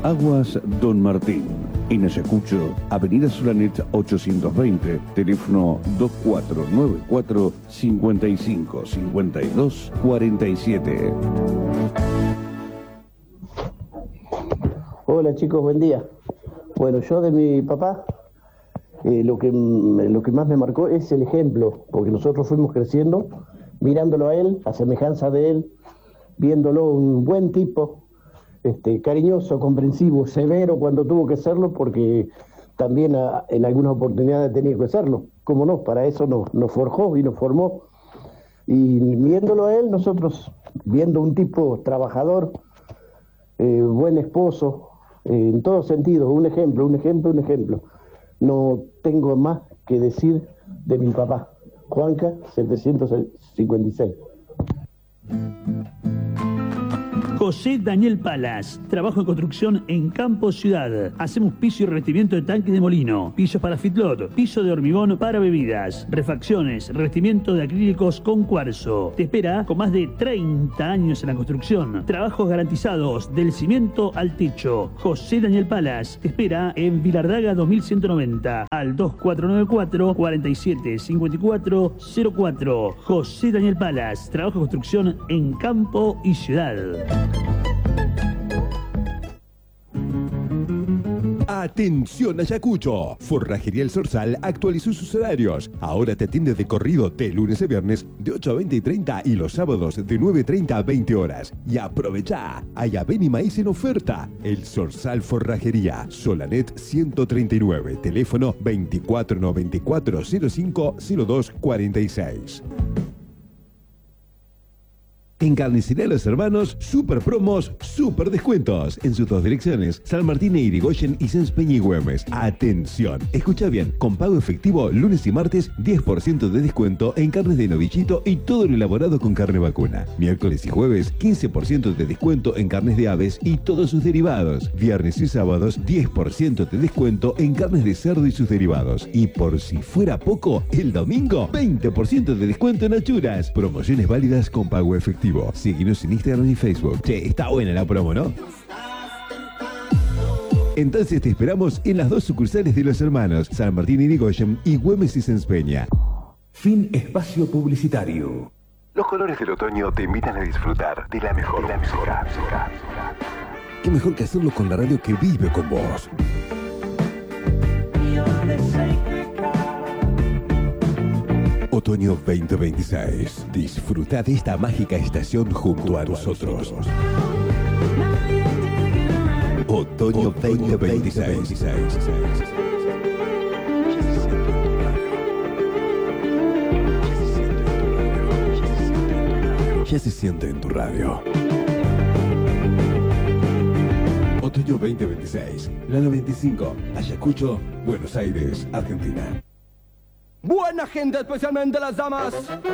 Aguas Don Martín. En Ayacucho, Avenida Solanet 820, teléfono 2494 55 52 47. Hola chicos, buen día. Bueno, yo de mi papá, lo que más me marcó es el ejemplo, porque nosotros fuimos creciendo, mirándolo a él, a semejanza de él, viéndolo un buen tipo, cariñoso, comprensivo, severo cuando tuvo que serlo, porque también en algunas oportunidades tenía que serlo. ¿Cómo no? Para eso nos forjó y nos formó. Y viéndolo a él, nosotros, viendo un tipo trabajador, buen esposo, en todos sentidos, un ejemplo. No tengo más que decir de mi papá. Juanca, 756. José Daniel Palas, trabajo en construcción en Campo Ciudad. Hacemos piso y revestimiento de tanques de molino, pisos para fitlot, piso de hormigón para bebidas, refacciones, revestimiento de acrílicos con cuarzo. Te espera con más de 30 años en la construcción. Trabajos garantizados del cimiento al techo. José Daniel Palas te espera en Vilardaga 2190 al 2494 47 54 04. José Daniel Palas, trabajo de construcción en Campo y Ciudad. Atención Ayacucho, Forrajería El Zorzal actualizó sus horarios. Ahora te atiende de corrido de lunes a viernes de 8 a 20 y 30 y los sábados de 9:30 a 20 horas. Y aprovecha, hay avena y maíz en oferta. El Zorzal Forrajería, Solanet 139, teléfono 2494 05 02 46. En Carnicería Los Hermanos, super promos, super descuentos. En sus dos direcciones, San Martín e Irigoyen y Sáenz Peña y Güemes. Atención, escucha bien, con pago efectivo lunes y martes, 10% de descuento en carnes de novillito y todo lo elaborado con carne vacuna. Miércoles y jueves, 15% de descuento en carnes de aves y todos sus derivados. Viernes y sábados, 10% de descuento en carnes de cerdo y sus derivados. Y por si fuera poco, el domingo, 20% de descuento en achuras. Promociones válidas con pago efectivo. Síguenos en Instagram y Facebook. Che, está buena la promo, ¿no? Entonces te esperamos en las dos sucursales de Los Hermanos, San Martín Irigoyen y Güemes y Sáenz Peña. Fin espacio publicitario. Los colores del otoño te invitan a disfrutar de la mejor música. Qué mejor que hacerlo con la radio que vive con vos. Otoño 2026. Disfruta de esta mágica estación junto a nosotros. Otoño 2026. Ya se siente en tu radio. Otoño 2026. La 95. Ayacucho, Buenos Aires, Argentina. Buena gente, especialmente las damas.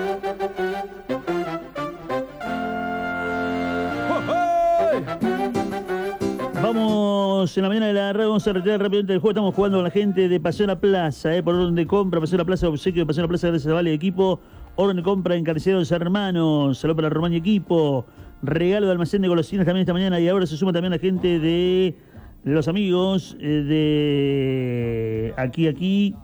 Vamos en la mañana de la radio, vamos a retirar rápidamente el juego. Estamos jugando con la gente de Paseo La Plaza, por orden de compra, Paseo La Plaza, obsequio, Paseo La Plaza, gracias a Vale Equipo, orden de compra en Carnicería Los Hermanos, salud para Román y Equipo, regalo de almacén de golosinas también esta mañana, y ahora se suma también la gente de los amigos de aquí.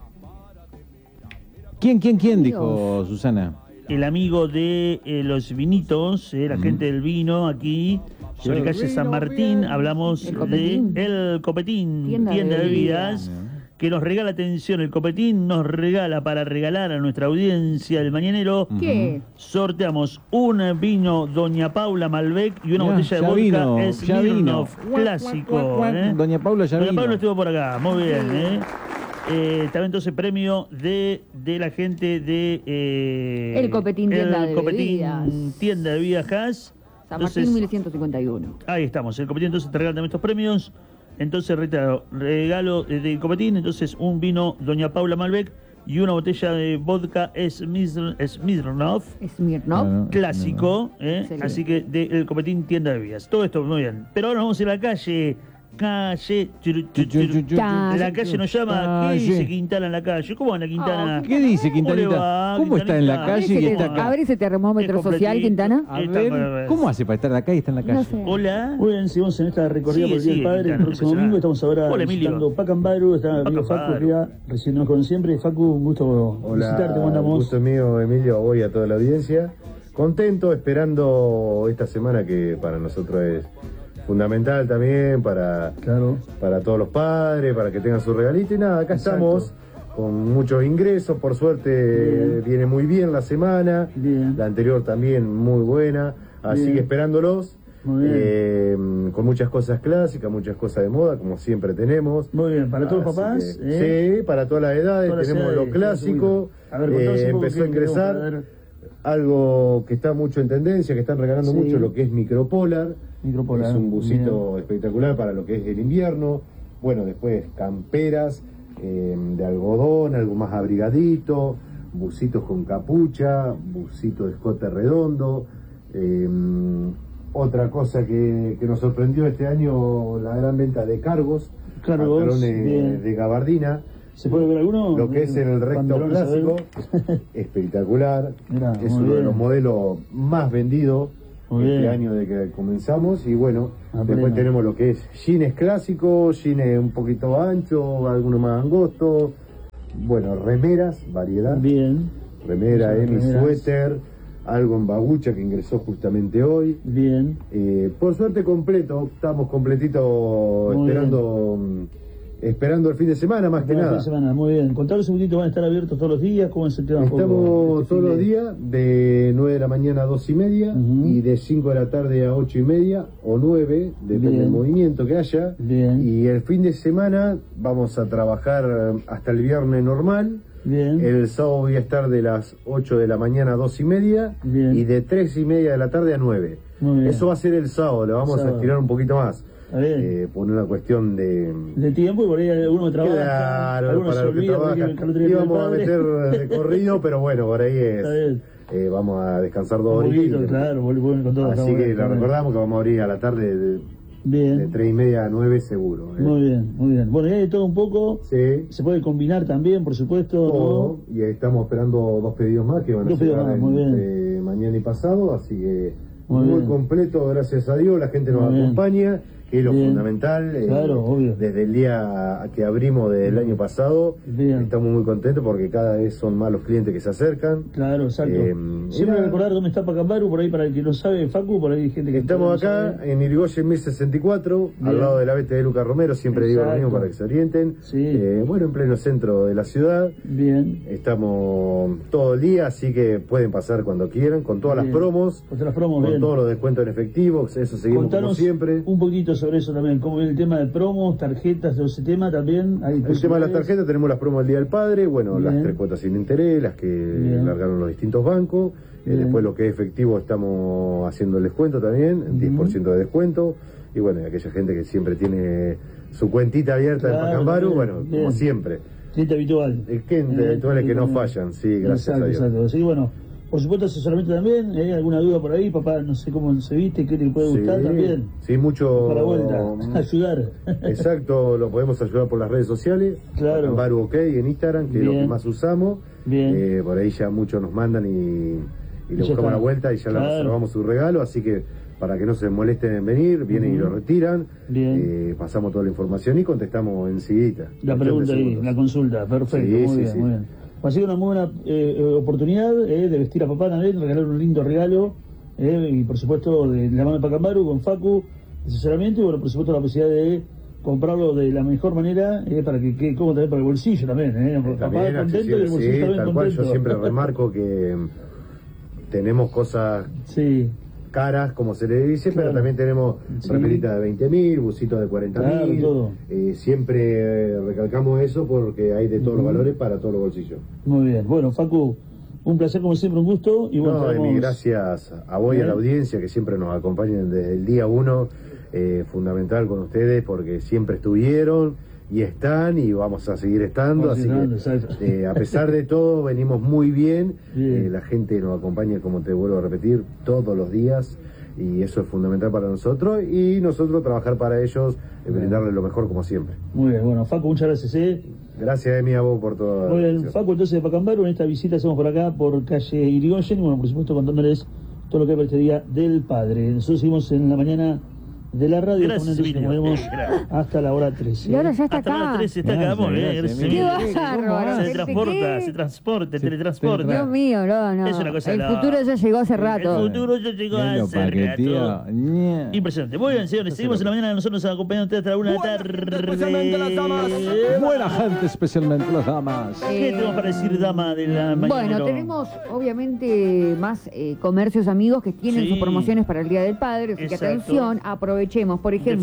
¿Quién? Dijo Susana. El amigo de los vinitos, la gente del vino aquí, sobre calle San Martín, hablamos de El Copetín, tienda de bebidas, que nos regala atención. El Copetín nos regala para regalar a nuestra audiencia el mañanero. ¿Qué? Sorteamos un vino Doña Paula Malbec y una botella de vodka Smirnoff clásico. Doña Paula ya Doña vino. Paula estuvo por acá, muy bien. También entonces premio de la gente de El Copetín Tienda de Bebidas. Tienda de Bebidas Haas. San Martín 1151. Ahí estamos, el Copetín entonces te regalan también estos premios. Entonces regalo del Copetín, entonces un vino Doña Paula Malbec y una botella de vodka Smirnoff clásico, así que del Copetín Tienda de Bebidas. Todo esto muy bien. Pero ahora vamos a ir a la calle calle. La calle nos llama. ¿Qué Calle. dice Quintana en la calle? ¿Cómo anda Quintana? ¿Qué dice Quintanita? va, ¿Cómo está en la Quintanita? calle y está A acá? ver ese termómetro Es social, completito. Quintana. A Está ver, para ver. ¿cómo hace para estar acá y está en la calle? No sé. Hola. Muy bien, seguimos en esta recorrida Sigue, por el Día del sigue, Padre. El Quintana, próximo impresionante. domingo estamos ahora Hola, Emilio. visitando Pacambaru. Está el amigo Facu, Pacambaru. que ya recién como siempre. Facu, un gusto visitarte. ¿Cómo andamos? Gusto mío, Emilio, a vos y a toda la audiencia. Contento, esperando esta semana que para nosotros es fundamental también, para todos los padres, para que tengan su regalito. Y nada, acá estamos con muchos ingresos, por suerte viene muy bien la semana, la anterior también muy buena, así que esperándolos. Con muchas cosas clásicas, muchas cosas de moda, como siempre tenemos. Muy bien, para todos los Así papás. que, sí, para todas las edades, Todas las tenemos edades, lo clásico. A ver, contanos un poco empezó a qué tenemos para ingresar ver. algo que está mucho en tendencia, que están regalando Sí. mucho, lo que es Micropolar. Micropolar, Es un busito bien. espectacular para lo que es el invierno. Bueno, después camperas de algodón, algo más abrigadito, bucitos con capucha, busito de escote redondo. Otra cosa que nos sorprendió este año, la gran venta de cargos, pantalones bien. de gabardina. ¿Se puede ver alguno? Lo que es el recto Pantalones, a ver. clásico, espectacular. Mirá, Es muy uno de bien. los modelos más vendidos Muy este bien. año de que comenzamos. Y bueno, A después pleno. tenemos lo que es jeans clásicos, jeans un poquito ancho, algunos más angostos. Bueno, remeras, variedad. Bien. Remera, Muchas Emi, remeras. suéter, algo en babucha que ingresó justamente hoy. Bien. Por suerte completo, estamos completitos Muy esperando el fin de semana más que Bueno, nada. fin de semana, muy bien. Contanos un poquito, ¿van a estar abiertos todos los días? ¿Cómo es el tema? un poco Estamos este todos fin los de- días de 9 de la mañana a 2:30 y de 5 de la tarde a 8:30 o 9, depende Bien. del movimiento que haya. Bien. Y el fin de semana vamos a trabajar hasta el viernes normal. Bien. El sábado voy a estar de las 8 de la mañana a 2:30 Bien. y de 3:30 de la tarde a 9. Muy bien. Eso va a ser el sábado, lo vamos a Sábado. estirar un poquito más. Está bien. Por una cuestión de... De tiempo y por ahí alguno trabaja. Claro, algunos para se los que olvidan porque trabajan. el otro día Íbamos el a padre. meter de corrido, pero bueno, por ahí Está es. bien. Vamos a descansar Un 2 poquito, horitas. claro, vuelven con todo. Así está que bueno, la está bien. recordamos que vamos a abrir a la tarde de Bien. 3:30 a 9 seguro. Muy bien, muy bien. Bueno, y hay de todo un poco. Sí. Se puede combinar también, por supuesto. Todo. Y estamos esperando 2 pedidos más que van a Dos pedidos llegar más, muy bien. entre mañana y pasado. Así que Muy muy bien. completo, gracias a Dios. La gente nos Muy bien. acompaña, que es lo Bien. fundamental. Claro, obvio. Desde el día que abrimos del año pasado, Bien. estamos muy contentos porque cada vez son más los clientes que se acercan. Claro, exacto. Siempre era- recordar dónde está Pacambaru, por ahí para el que no sabe, Facu, por ahí hay gente que Estamos todavía no acá sabe. en Irigoyen 1064, Bien. al lado de la BT de Lucas Romero, siempre digo lo Exacto. mismo para que se orienten. Sí. Bueno, en pleno centro de la ciudad. Bien. Estamos todo el día, así que pueden pasar cuando quieran, con todas Bien. las promos, Con todas las promos, con bien. todos los descuentos en efectivo, eso seguimos Contanos como siempre. un poquito sobre eso también, cómo viene el tema de promos, tarjetas, todo ese tema también. Hay El tema de las posibilidades. tarjetas, tenemos las promos del Día del Padre, bueno, Bien. las 3 cuotas sin interés, las que Bien. largaron los distintos bancos. Bien. Después lo que es efectivo estamos haciendo el descuento también, 10% de descuento. Y bueno, y aquella gente que siempre tiene su cuentita abierta en Claro, Pacambaru, bien, bueno, bien. como siempre. Cliente habitual. El cliente habitual es que no fallan, sí, gracias Exacto, a Dios. exacto. Sí, bueno, por supuesto asesoramiento también, alguna duda por ahí, papá, no sé cómo se viste, qué te puede gustar también. Sí, mucho. Para vuelta, ayudar. Exacto, lo podemos ayudar por las redes sociales. Claro. Pacambaru OK en Instagram, que es lo Bien. que más usamos. Bien. Por ahí ya muchos nos mandan y le ya buscamos está. la vuelta y ya le Claro. reservamos su regalo. Así que para que no se molesten en venir, vienen y lo retiran. Bien. Pasamos toda la información y contestamos enseguida. La Cuestión de pregunta ahí, segundos. la consulta, perfecto, Sí, muy sí, bien, sí. muy bien. Ha sido una muy buena oportunidad de vestir a papá también, regalar un lindo regalo, y por supuesto de la mano de Pacambaru con Facu, asesoramiento y bueno, por supuesto la posibilidad de comprarlo de la mejor manera para que quede cómodo también para el bolsillo también, papá También contento y el accesible, bolsillo sí, también tal cual. Yo contento. siempre remarco que tenemos cosas Sí, caras, como se le dice, Claro. pero también tenemos Sí. remeritas de 20.000, busitos de 40.000. Claro, todo. Siempre recalcamos eso porque hay de todos los valores para todos los bolsillos. muy bien. Bueno, Facu, un placer como siempre, un gusto y bueno, No, Emi, estaremos- gracias a vos y a la Bien. audiencia que siempre nos acompañan desde el día 1, fundamental con ustedes porque siempre estuvieron y están y vamos a seguir estando, Vamos a así seguir que estando, exacto. a pesar de todo venimos muy bien, Bien. la gente nos acompaña, como te vuelvo a repetir, todos los días. y eso es fundamental para nosotros, y nosotros trabajar para ellos, brindarles lo mejor como siempre. Muy bien, bueno, Facu, muchas gracias. Gracias, Emi, a vos por todo. Muy bien, Facu, entonces de Pacambaru, en esta visita hacemos por acá, por calle Irigoyen, y bueno, por supuesto contándoles todo lo que hay para este Día del Padre. Nosotros seguimos en la mañana de la radio. Gracias, Nos movemos hasta la hora 13. Y ahora ya está Hasta la hora acá. 13 está acá, muy bien. Gracias, Qué bárbaro. Se transporta. Dios mío, no. Es una cosa El loca. futuro ya llegó hace rato. El futuro ya llegó Lo hace rato. paqueteó. Ñe. Impresionante. Muy bien, señores, seguimos en la mañana. Nosotros nos acompañamos hasta la 1 de la especialmente las damas. tarde. Buena gente, especialmente las damas. ¿Qué tenemos para decir, dama de la mañana? Bueno, tenemos obviamente más comercios amigos que tienen Sí. sus promociones para el Día del Padre, así que Exacto. atención, aprovechemos, por ejemplo,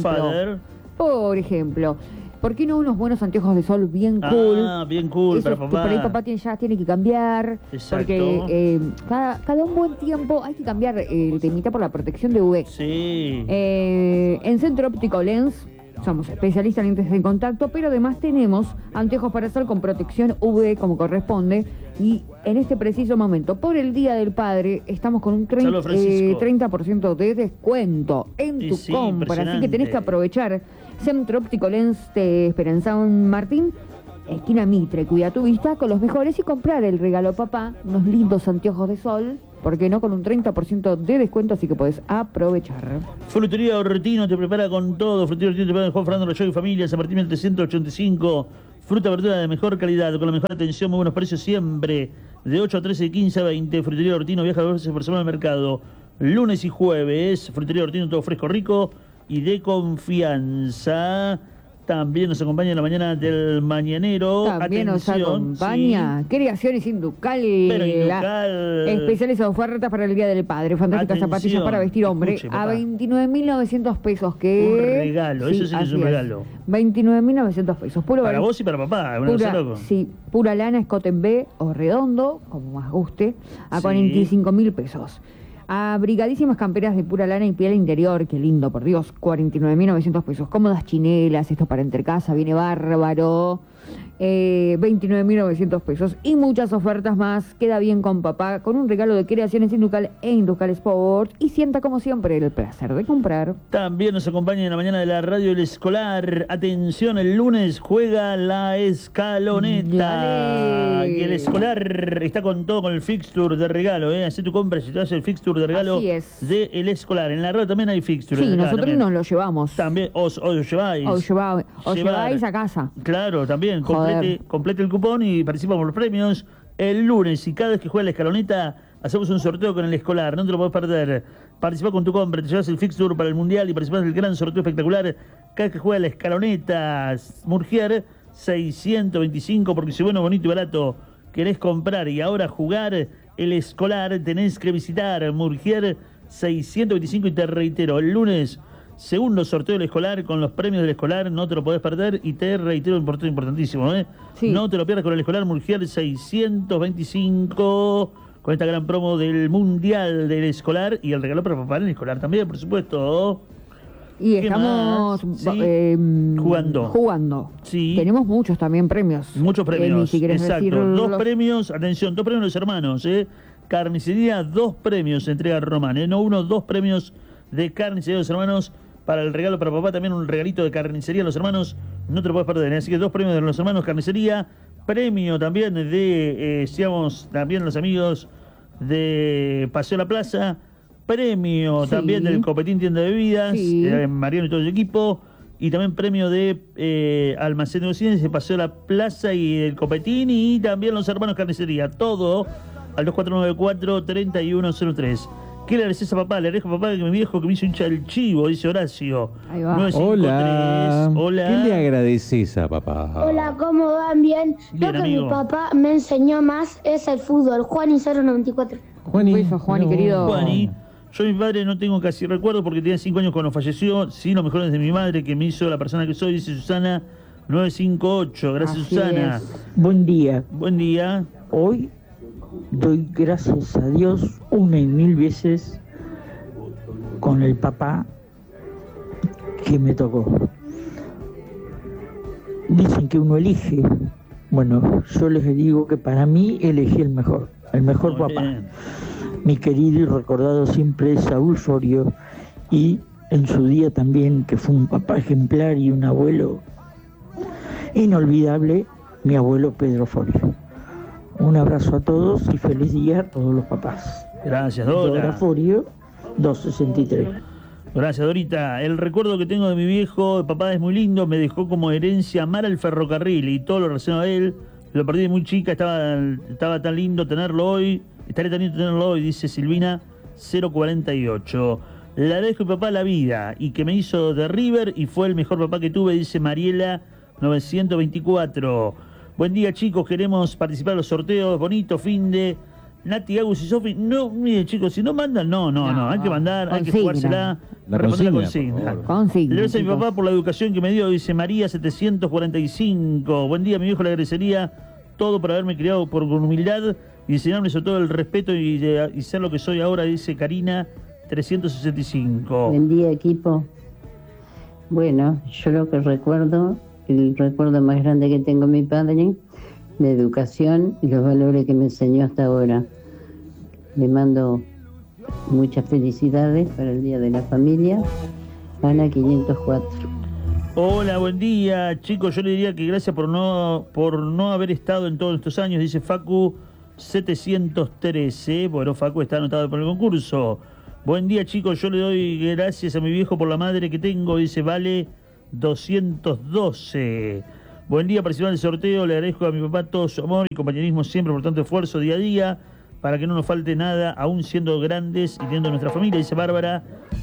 ¿por qué no unos buenos anteojos de sol bien cool? Ah, bien cool, Esos para que por ahí papá. papá ya tiene que cambiar, Exacto. porque cada un buen tiempo hay que cambiar el temita por la protección de UV. Sí. En Centro Óptico Lens somos especialistas en lentes de contacto, pero además tenemos anteojos para sol con protección UV como corresponde. Y en este preciso momento, por el Día del Padre, estamos con un Salud, Francisco. 30% de descuento en Y tu sí, compra. Así que tenés impresionante. que aprovechar. Centro Óptico Lens te espera en San Martín, esquina Mitre. Cuida tu vista con los mejores y comprar el regalo a papá, unos lindos anteojos de sol. ¿Por qué no? Con un 30% de descuento, así que podés aprovechar. Frutería Ortino te prepara con todo. Frutería Ortino te prepara Juan Fernando Loyola y familia, San Martín 385. Fruta, verdura de mejor calidad, con la mejor atención, muy buenos precios siempre. De 8 a 13, de 15 a 20. Frutería Ortino viaja 2 veces por semana al mercado. Lunes y jueves. Frutería Ortino, todo fresco, rico y de confianza. También nos acompaña en la mañana del mañanero. También nos Atención, acompaña Creaciones Inducal. Pero Inducal. Especiales ofertas para el Día del Padre. Fantásticas Atención. zapatillas para vestir hombre Escuche, a papá. 29.900 pesos. Que Un regalo, eso sí que es así un regalo. 29.900 pesos. Puro Para vos y para papá. Una cosa loco. sí, pura lana, escote en B o redondo, como más guste, a Sí. 45.000 pesos. Abrigadísimas camperas de pura lana y piel interior, qué lindo, por Dios, 49.900 pesos. Cómodas chinelas, esto para entre casa, viene bárbaro. 29.900 pesos y muchas ofertas más. Queda bien con papá, con un regalo de Creaciones Inducal e Inducal Sport, y sienta como siempre el placer de comprar. También nos acompaña en la mañana de la radio el escolar. Atención, el lunes juega la Escaloneta. Dale. Y el escolar está con todo, con el fixture de regalo. Hacé tu compra si te hace el fixture de regalo Así es. de el escolar. En la radio también hay fixture. Sí, acá nosotros también. nos lo llevamos. También os lleváis. Os lleváis a casa. Claro, también. Joder. Complete el cupón y participa por los premios. El lunes, y cada vez que juega la Escaloneta, hacemos un sorteo con el escolar. No te lo podés perder. Participa con tu compra, te llevas el fixture para el mundial y participás del gran sorteo espectacular. Cada vez que juega la Escaloneta, Murgier 625, porque si bueno, bonito y barato querés comprar y ahora jugar el escolar, tenés que visitar Murgier 625. Y te reitero, el lunes, segundo sorteo del escolar con los premios del escolar, no te lo podés perder. Y te reitero, importantísimo, Sí. no te lo pierdas con el escolar Murgier 625, con esta gran promo del mundial del escolar y el regalo para papá en el escolar también, por supuesto. Y ¿Qué estamos más? Sí. Jugando. Sí. Tenemos muchos también premios. Muchos premios. Si querés Exacto. decirlos. Dos premios, atención, dos premios de los hermanos, Carnicería, dos premios, entrega Román, no uno, dos premios de Carnicería de los hermanos para el regalo para papá, también un regalito de Carnicería de los hermanos, no te lo puedes perder, así que dos premios de los hermanos Carnicería, premio también de, decíamos, también los amigos de Paseo La Plaza, premio Sí. también del Copetín Tienda de Bebidas, Sí. Mariano y todo su equipo, y también premio de Almacén de Cocinas, de Paseo La Plaza y el Copetín, y también los hermanos Carnicería, todo al 2494-3103. ¿Qué le agradeces a papá? Le agradezco a papá que mi viejo que me hizo hincha del chivo, dice Horacio. Ahí va. 953. Hola. ¿Qué le agradeces a papá? Hola, ¿cómo van? Bien. Bien, Lo que amigo. mi papá me enseñó más es el fútbol. Juani 094. Juani. Un beso, Juani, querido. Juani, yo de mi padre no tengo casi recuerdo porque tenía 5 años cuando falleció. Sí, lo mejor es de mi madre que me hizo la persona que soy, dice Susana 958. Gracias, Así Susana. es. Buen día. Buen día. Hoy doy gracias a Dios 1.000 veces con el papá que me tocó. Dicen que uno elige. Bueno, yo les digo que para mí elegí el mejor Muy papá. bien. mi querido y recordado siempre Saúl Sorio, y en su día también, que fue un papá ejemplar y un abuelo inolvidable, mi abuelo Pedro Forio. Un abrazo a todos y feliz día a todos los papás. Gracias, Dora. Dora Forio, 263. Gracias, Dorita. El recuerdo que tengo de mi viejo, de papá, es muy lindo. Me dejó como herencia amar al ferrocarril y todo lo relacionado a él. Lo perdí de muy chica, estaba tan lindo tenerlo hoy. Estaría tan lindo tenerlo hoy, dice Silvina 048. Le agradezco a mi papá la vida y que me hizo de River y fue el mejor papá que tuve, dice Mariela 924. Buen día, chicos, queremos participar en los sorteos. Bonito fin de Nati, Agus y Sofi. No, miren, chicos, si no mandan, no, hay que mandar, hay que jugársela. La responder consigna. Le agradezco a mi papá por la educación que me dio, dice María 745. Buen día, mi viejo le agradecería todo por haberme criado con humildad y enseñarme sobre todo el respeto y ser lo que soy ahora, dice Karina 365. Buen día, equipo. Bueno, yo lo que recuerdo, el recuerdo más grande que tengo de mi padre, la educación y los valores que me enseñó hasta ahora. Le mando muchas felicidades para el Día de la Familia. Ana 504. Hola, buen día, chicos. Yo le diría que gracias por no haber estado en todos estos años, dice Facu 713. Bueno, Facu está anotado por el concurso. Buen día, chicos. Yo le doy gracias a mi viejo por la madre que tengo, dice Vale 212. Buen día, participante del sorteo. Le agradezco a mi papá todo su amor y compañerismo siempre por tanto esfuerzo día a día para que no nos falte nada, aún siendo grandes y teniendo nuestra familia, dice Bárbara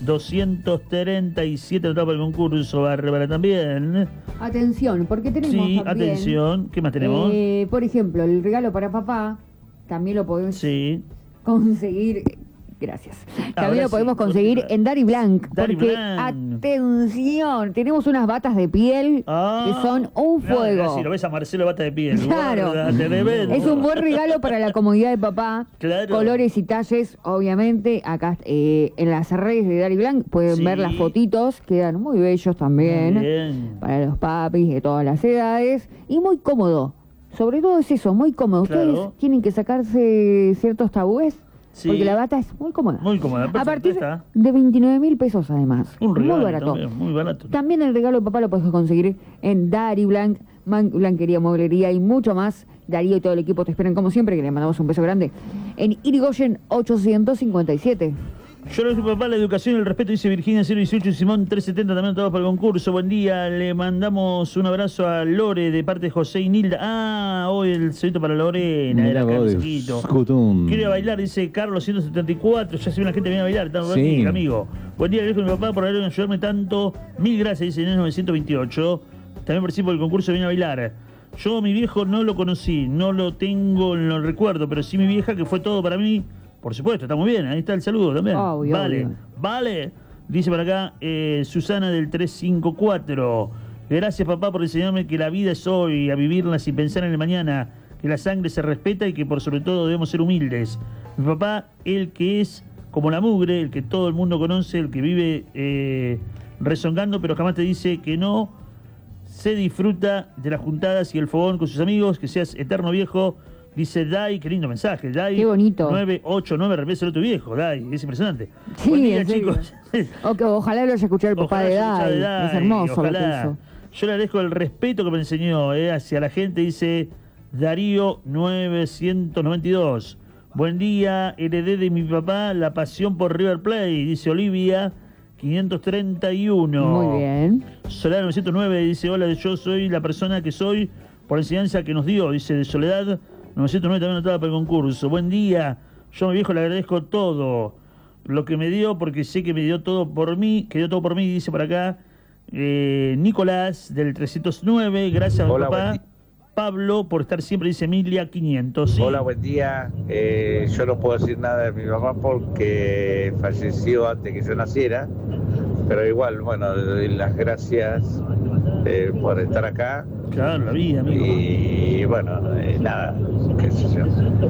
237, anotado para el concurso. Bárbara también. Atención, porque tenemos también, atención. ¿Qué más tenemos? Por ejemplo, el regalo para papá también lo podemos conseguir. Gracias. También lo podemos conseguir en Dari Blanc. Porque, atención, tenemos unas batas de piel que son un fuego. Si lo ves a Marcelo, bata de piel. Claro. Es un buen regalo para la comodidad de papá. Claro. Colores y talles, obviamente. Acá en las redes de Dari Blanc pueden ver las fotitos. Quedan muy bellos también. Muy bien. Para los papis de todas las edades. Y muy cómodo. Sobre todo es eso, muy cómodo. Claro. Ustedes tienen que sacarse ciertos tabúes. Sí. Porque la bata es muy cómoda. Muy cómoda. A partir de 29.000 pesos además. Un regalo muy barato. También, muy barato. También el regalo de papá lo puedes conseguir en Dari Blanc, blanquería, mueblería y mucho más. Darío y todo el equipo te esperan como siempre, que le mandamos un beso grande. En Irigoyen 857. Yo le digo a mi papá la educación y el respeto, dice Virginia 018 y Simón 370, también todos para el concurso. Buen día, le mandamos un abrazo a Lore de parte de José y Nilda. Hoy el saludito para Lorena, era Carlosito. Quiere bailar, dice Carlos 174, ya se ve una gente viene a bailar, está un ratito, amigo. Buen día, le digo a mi papá por haber ayudarme tanto. Mil gracias, dice Inés 928. También participo del concurso, viene a bailar. Yo mi viejo no lo conocí, no lo tengo, no lo recuerdo, pero sí mi vieja, que fue todo para mí. Por supuesto, está muy bien, ahí está el saludo también. Vale. Dice por acá Susana del 354. Gracias, papá, por enseñarme que la vida es hoy, a vivirla sin pensar en el mañana, que la sangre se respeta y que por sobre todo debemos ser humildes. Mi papá, el que es como la mugre, el que todo el mundo conoce, el que vive rezongando, pero jamás te dice que no, se disfruta de las juntadas y el fogón con sus amigos, que seas eterno viejo. Dice Dai, qué lindo mensaje, Dai. Qué bonito. 989, repéselo tu viejo, Dai, es impresionante. Sí, buen día, chicos. Ojalá lo haya escuchado el papá de Dai. Es hermoso lo que hizo. Yo le agradezco el respeto que me enseñó hacia la gente, dice Darío 992. Buen día, heredé de mi papá la pasión por River Plate, dice Olivia 531. Muy bien. Soledad 909 dice, hola, yo soy la persona que soy por la enseñanza que nos dio, dice de Soledad 909, también anotada para el concurso. Buen día, yo a mi viejo le agradezco todo lo que me dio, porque sé que me dio todo por mí, que dio todo por mí, dice por acá Nicolás del 309, gracias a mi papá. Pablo, por estar siempre, dice Emilia 500. ¿Sí? Hola, buen día. Yo no puedo decir nada de mi papá porque falleció antes que yo naciera, pero igual, bueno, le doy las gracias por estar acá. Claro, la vida, amigo. Y bueno, nada, qué sé yo.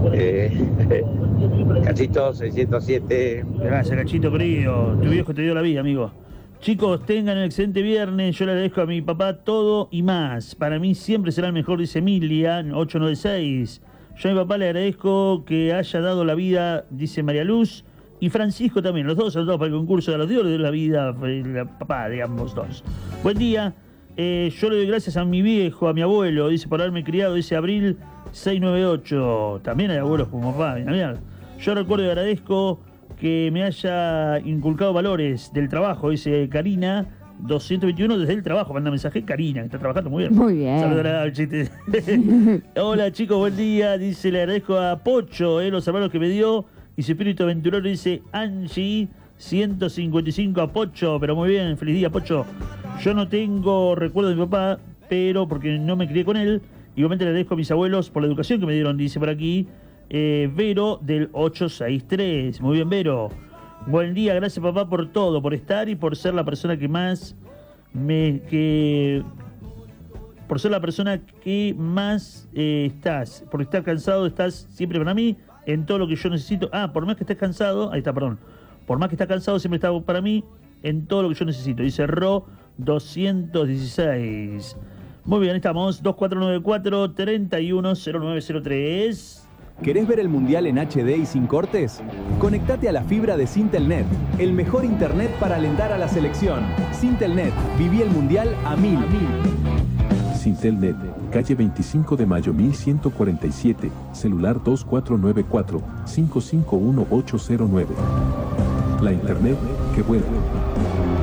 Cachito 607. Gracias, Cachito querido. Tu viejo te dio la vida, amigo. Chicos, tengan un excelente viernes. Yo le agradezco a mi papá todo y más. Para mí siempre será el mejor, dice Emilia 896. Yo a mi papá le agradezco que haya dado la vida, dice María Luz, y Francisco también, los dos para el concurso de los dios de la vida, el papá de ambos dos. Buen día, yo le doy gracias a mi viejo, a mi abuelo, dice, por haberme criado, dice Abril 698. También hay abuelos como papá, mira. Yo recuerdo y agradezco que me haya inculcado valores del trabajo, dice Karina 221 desde el trabajo, manda mensaje Karina, que está trabajando muy bien. Muy bien. Saludará, chiste. Hola chicos, buen día, dice, le agradezco a Pocho, los hermanos que me dio, y su espíritu aventurero, dice Angie 155 a Pocho, pero muy bien, feliz día Pocho. Yo no tengo recuerdo de mi papá, pero porque no me crié con él. Igualmente le agradezco a mis abuelos por la educación que me dieron, dice por aquí Vero del 863. Muy bien, Vero. Buen día, gracias papá por todo, por estar y por ser la persona que más por ser la persona que más estás, por estar cansado, estás siempre para mí en todo lo que yo necesito. Por más que estés cansado, ahí está, perdón. Por más que estés cansado, siempre estás para mí en todo lo que yo necesito. Dice Ro 216. Muy bien, estamos 2494-310903. ¿Querés ver el Mundial en HD y sin cortes? Conectate a la fibra de Sintelnet, el mejor internet para alentar a la selección. Sintelnet, viví el Mundial a 1000. Sintelnet, calle 25 de mayo 1147, celular 2494-551809. La internet que vuelve.